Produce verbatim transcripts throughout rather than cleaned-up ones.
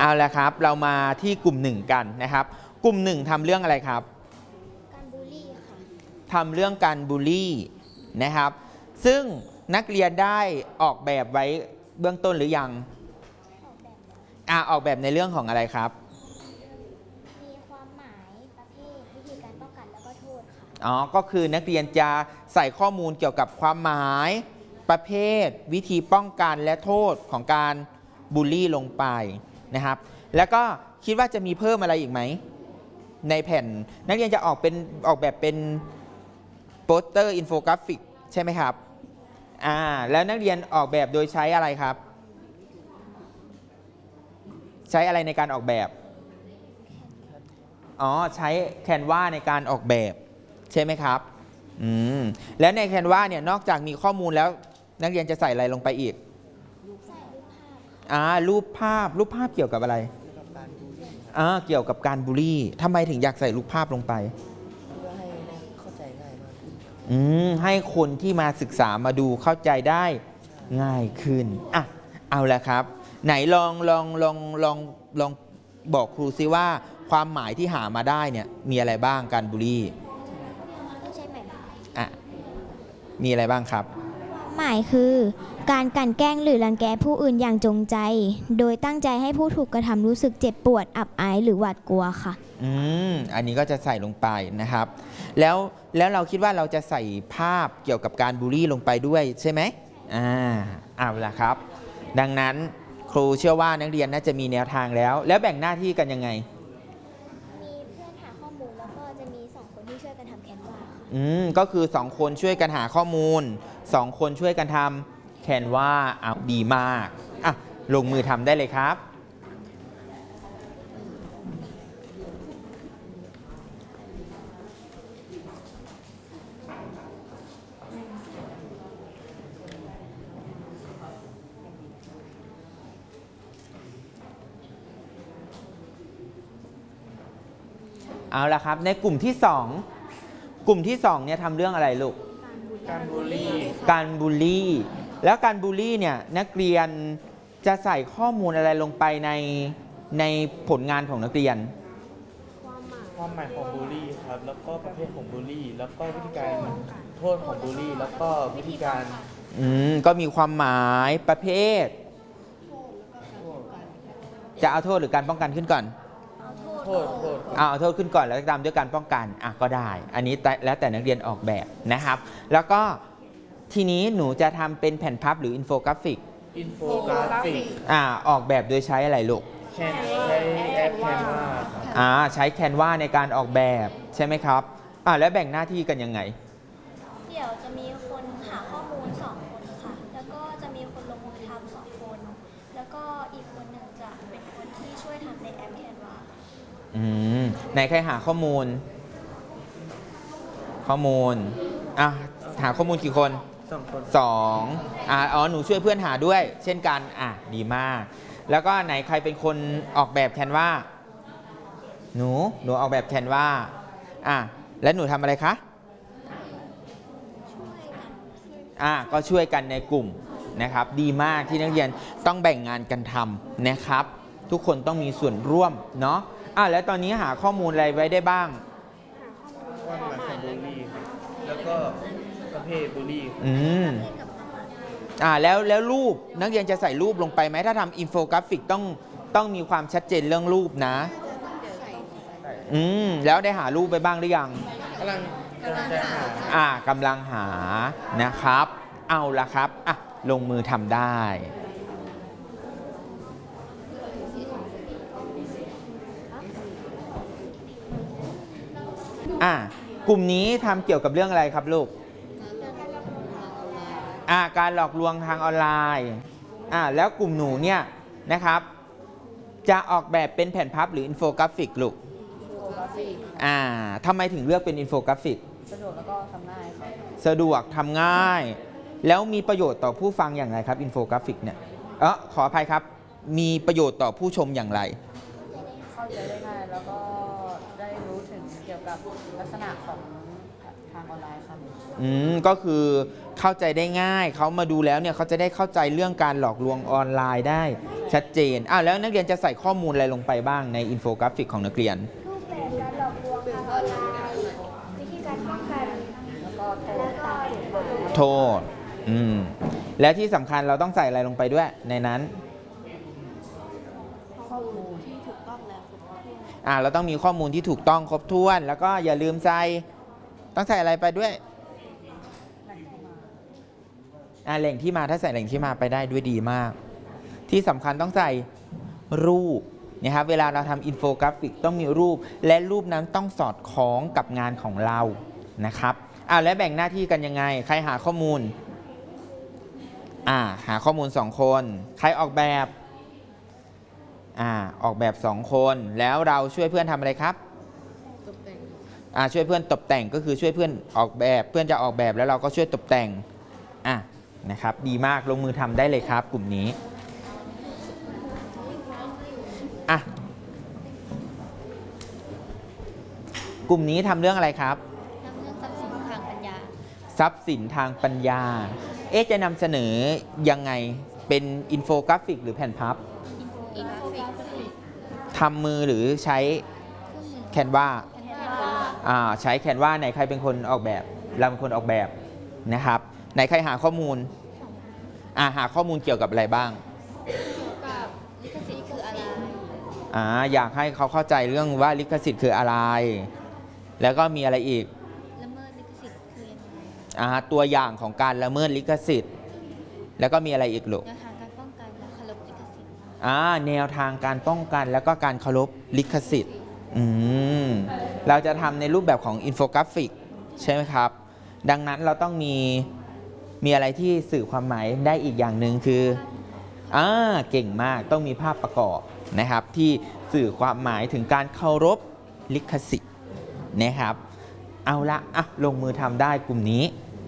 เอาละครับเรามาที่กลุ่มหนึ่งกันนะครับกลุ่มหนึ่งทำเรื่องอะไรครับการบูลลี่ค่ะทำเรื่องการบูลลี่นะครับซึ่งนักเรียนได้ออกแบบไว้เบื้องต้นหรือยังอ่าออกแบบในเรื่องของอะไรครับมีความหมายประเภทวิธีการป้องกันแล้วก็โทษค่ะอ๋อก็คือนักเรียนจะใส่ข้อมูลเกี่ยวกับความหมายประเภทวิธีป้องกันและโทษของการบูลลี่ลงไปนะครับแล้วก็คิดว่าจะมีเพิ่มอะไรอีกไหมในแผ่นนักเรียนจะออกเป็นออกแบบเป็นโปสเตอร์อินโฟกราฟิกใช่ไหมครับอ่าแล้วนักเรียนออกแบบโดยใช้อะไรครับใช้อะไรในการออกแบบอ๋อใช้ Canva ในการออกแบบใช่ไหมครับอืมแล้วใน Canva เนี่ยนอกจากมีข้อมูลแล้วนักเรียนจะใส่อะไรลงไปอีกใส่รูปภาพอ่ารูปภาพรูปภาพเกี่ยวกับอะไรอ่าเกี่ยวกับการบูลลี่ทำไมถึงอยากใส่รูปภาพลงไปเพื่อให้เข้าใจง่ายมากขึ้นอืมให้คนที่มาศึกษามาดูเข้าใจได้ง่ายขึ้นอ่ะเอาละครับไหนลองลองลองลองลองบอกครูซิว่าความหมายที่หามาได้เนี่ยมีอะไรบ้างการบูลลี่ต้องใช้หมายอ่ะมีอะไรบ้างครับหมายคือการกลั่นแกล้งหรือรังแกผู้อื่นอย่างจงใจโดยตั้งใจให้ผู้ถูกกระทำรู้สึกเจ็บปวดอับอายหรือหวาดกลัวค่ะอืมอันนี้ก็จะใส่ลงไปนะครับแล้วแล้วเราคิดว่าเราจะใส่ภาพเกี่ยวกับการบูลลี่ลงไปด้วยใช่ไหมอ่าเอาละครับดังนั้นครูเชื่อว่านักเรียนน่าจะมีแนวทางแล้วแล้วแบ่งหน้าที่กันยังไงมีเพื่อนหาข้อมูลแล้วก็จะมีสองคนที่ช่วยกันทำแคนวาค่ะอืมก็คือสองคนช่วยกันหาข้อมูลสองคนช่วยกันทำแคนวาอ่ะดีมากอ่ะลงมือทำได้เลยครับเอาละครับในกลุ่มที่สองกลุ่มที่สองเนี่ยทำเรื่องอะไรลูกการบูลลี่การบูลลี่แล้วการบูลลี่เนี่ยนักเรียนจะใส่ข้อมูลอะไรลงไปในในผลงานของนักเรียนความหมายของบูลลี่ครับแล้วก็ประเภทของบูลลี่แล้วก็วิธีการโทษของบูลลี่แล้วก็วิธีการอืมก็มีความหมายประเภทจะเอาโทษหรือการป้องกันขึ้นก่อนโทษโทษเอาโทษขึ้นก่อนแล้วตามด้วยการป้องกันอ่ะก็ได้อันนี้แล้วแต่นักเรียนออกแบบนะครับแล้วก็ทีนี้หนูจะทำเป็นแผ่นพับหรืออินโฟกราฟิกอินโฟกราฟิกอ่าออกแบบโดยใช้อะไรลูกใช้แอปแคนวาอ่าใช้แคนวาในการออกแบบใช่ไหมครับอ่าแล้วแบ่งหน้าที่กันยังไงเดี๋ยวจะมีคนหาข้อมูลสองคนค่ะแล้วก็จะมีคนลงมือทำสองคนแล้วก็อีกคนหนึ่งจะเป็นคนที่ช่วยทำในแอปแคนวาอืมไหนใครหาข้อมูลข้อมูลอ่ะหาข้อมูลกี่คนสองคนสองอ่าอ๋อหนูช่วยเพื่อนหาด้วยเช่นกันอ่ะดีมากแล้วก็ไหนใครเป็นคนออกแบบแคนวาหนูหนูออกแบบแคนวาอ่ะแล้วหนูทำอะไรคะอ่ะก็ช่วยกันในกลุ่มนะครับดีมากที่นักเรียนต้องแบ่งงานกันทำนะครับทุกคนต้องมีส่วนร่วมเนาะอ่ะแล้วตอนนี้หาข้อมูลอะไรไว้ได้บ้างความหมายของบูลลี่แล้วก็ประเภทบูลลี่อืมอ่าแล้วแล้วรูปนักเรียนจะใส่รูปลงไปไหมถ้าทำอินโฟกราฟิกต้องต้องมีความชัดเจนเรื่องรูปนะอืมแล้วได้หารูปไปบ้างหรือยังกำลังกำลังจะหาอ่ากำลังหานะครับเอาละครับอ่ะลงมือทำได้อ่ากลุ่มนี้ทำเกี่ยวกับเรื่องอะไรครับลูกอ่าการหลอกลวงทางออนไลน์อ่าแล้วกลุ่มหนูเนี่ยนะครับจะออกแบบเป็นแผ่นพับหรืออินโฟกราฟิกลูกอ่าทำไมถึงเลือกเป็นอินโฟกราฟิกสะดวกแล้วก็ทำง่ายครับสะดวกทำง่ายแล้วมีประโยชน์ต่อผู้ฟังอย่างไรครับอินโฟกราฟิกเนี่ยเออขออภัยครับมีประโยชน์ต่อผู้ชมอย่างไรเข้าใจได้ง่ายแล้วก็ได้รู้ถึงเกี่ยวกับลักษณะของทางางออนไลน์ครับอืมก็คือเข้าใจได้ง่ายเขามาดูแล้วเนี่ยเขาจะได้เข้าใจเรื่องการหลอกลวงออนไลน์ได้ชัดเจนอ้าวแล้วนักเรียนจะใส่ข้อมูลอะไรลงไปบ้างในอินโฟกราฟิกของนักเรียนรูปแบบการหลอกลวงทางออนไลน์วิธีการป้องกันแล้วก็โทษแล้วก็โทษอืมและที่สำคัญเราต้องใส่อะไรลงไปด้วยในนั้นข้อมูลที่ถูกต้องแล้วครบถ้วนอ่าเราต้องมีข้อมูลที่ถูกต้องครบถ้วน แล้วก็อย่าลืมใส่ต้องใส่อะไรไปด้วยอ่าแหล่งที่มาถ้าใส่แหล่งที่มาไปได้ด้วยดีมาก ที่สำคัญต้องใส่รูปนะครับเวลาเราทำอินโฟกราฟิกต้องมีรูปและรูปนั้นต้องสอดคล้องกับงานของเรานะครับอ่าและแบ่งหน้าที่กันยังไงใครหาข้อมูลอ่าหาข้อมูลสองคนใครออกแบบอ่าออกแบบสองคนแล้วเราช่วยเพื่อนทำอะไรครับตกแต่งอ่าช่วยเพื่อนตกแต่งก็คือช่วยเพื่อนออกแบบเพื่อนจะออกแบบแล้วเราก็ช่วยตกแต่งอ่ะนะครับดีมากลงมือทำได้เลยครับกลุ่มนี้อ่ะกลุ่มนี้ทำเรื่องอะไรครับทำเรื่องทรัพย์สินทางปัญญาทรัพย์สินทางปัญญาเอ๊ะจะนำเสนอยังไงเป็นอินโฟกราฟิกหรือแผ่นพับอินโฟกราฟิกทำมือหรือใช้แคนวาแคนวาอ่าใช้แคนวาไหนใครเป็นคนออกแบบเราเป็นคนออกแบบนะครับไหนใครหาข้อมูลอ่าหาข้อมูลเกี่ยวกับอะไรบ้างกับลิขสิทธิ์คืออะไรอ่าอยากให้เขาเข้าใจเรื่องว่าลิขสิทธิ์คืออะไร แล้วก็มีอะไรอีกละเมิดลิขสิทธิ์คือยังไงอ่าตัวอย่างของการละเมิดลิขสิทธิ์ แล้วก็มีอะไรอีกลูกแนวทางการป้องกันและเคารพลิขสิทธิ์อ่าแนวทางการป้องกันแล้วก็การเคารพลิขสิทธิ์อืมเราจะทำในรูปแบบของอินโฟกราฟิกใช่ไหมครับดังนั้นเราต้องมีมีอะไรที่สื่อความหมายได้อีกอย่างหนึ่งคืออ่าเก่งมากต้องมีภาพประกอบนะครับที่สื่อความหมายถึงการเคารพลิขสิทธิ์นะครับเอาละอ่ะลงมือทำได้กลุ่มนี้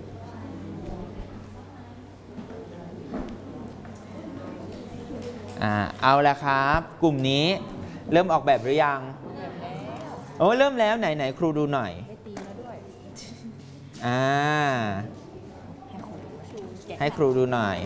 อ่าเอาละครับกลุ่มนี้เริ่มออกแบบหรือยังโอ้เริ่มแล้วไหนไหนครูดูหน่อยได้ตีมาด้วยอ่าให้ครูแกะให้ครูดูหน่อย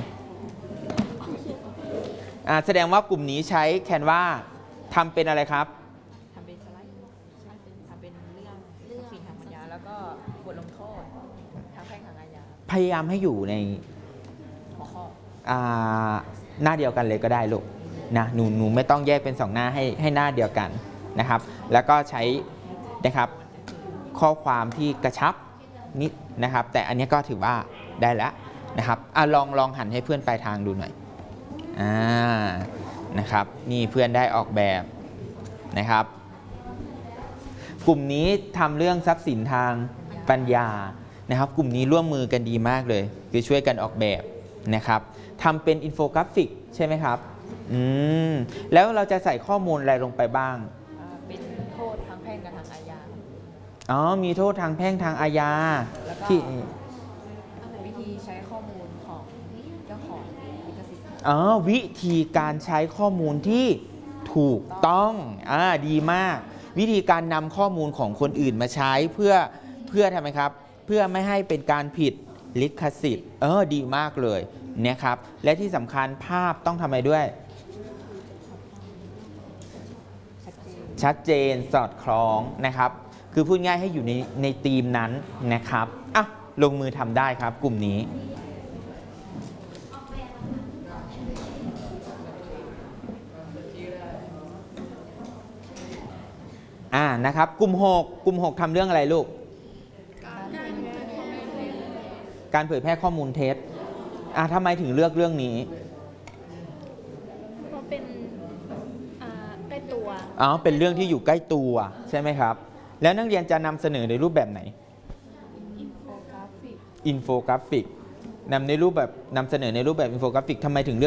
อ่าแสดงว่ากลุ่มนี้ใช้แคนวาทำเป็นอะไรครับทำเป็นสไลด์ทำเป็นเรื่องเรื่องสินทางปัญญาแล้วก็บทลงโทษทางแพ่งทางอาญาพยายามให้อยู่ในหัวข้ออ่าหน้าเดียวกันเลยก็ได้ลูกนะหนูหนูไม่ต้องแยกเป็นสองหน้าให้ให้หน้าเดียวกันนะครับ แล้วก็ใช้นะครับข้อความที่กระชับนิดนะครับ แต่อันนี้ก็ถือว่าได้แล้วนะครับอ่ะลองลองหันให้เพื่อนปลายทางดูหน่อยอ่านะครับนี่เพื่อนได้ออกแบบนะครับ กลุ่มนี้ทำเรื่องทรัพย์สินทางปัญญานะครับกลุ่มนี้ร่วมมือกันดีมากเลยคือช่วยกันออกแบบนะครับทำเป็นอินโฟกราฟิกใช่ไหมครับอืมแล้วเราจะใส่ข้อมูลอะไรลงไปบ้างอ่าเป็นโทษทางแพ่งกับทางอาญาอ๋อมีโทษทางแพ่งทางอาญาแล้วก็ที่วิธีใช้ข้อมูลของเจ้าของลิขสิทธิ์อ๋อวิธีการใช้ข้อมูลที่ถูกต้องอ่าดีมาก วิธีการนำข้อมูลของคนอื่นมาใช้เพื่อเพื่อทำไมครับ เพื่อไม่ให้เป็นการผิดลิขสิทธิ์เออดีมากเลยเนี่ยครับและที่สำคัญภาพต้องทำอะไรด้วยชัดเจนชัดเจนสอดคล้องนะครับ คือพูดง่ายให้อยู่ในในธีมนั้นนะครับอ่ะลงมือทำได้ครับกลุ่มนี้อ่านะครับกลุ่มหกกลุ่มหกทำเรื่องอะไรลูก การเผยแพร่ข้อมูลเท็จอ่ะทำไมถึงเลือกเรื่องนี้เพราะเป็นอ่าใกล้ตัวอ๋อเป็นเรื่องที่อยู่ใกล้ตัวใช่ไหมครับ แล้วนักเรียนจะนำเสนอในรูปแบบไหนอินโฟกราฟิกอินโฟกราฟิกนำในรูปแบบนำเสนอในรูปแบบอินโฟกราฟิกทำไมถึงเลือก